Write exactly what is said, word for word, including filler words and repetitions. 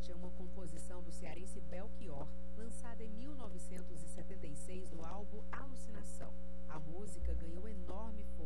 Norte é uma composição do cearense Belchior, lançada em mil novecentos e setenta e seis no álbum Alucinação. A música ganhou enorme força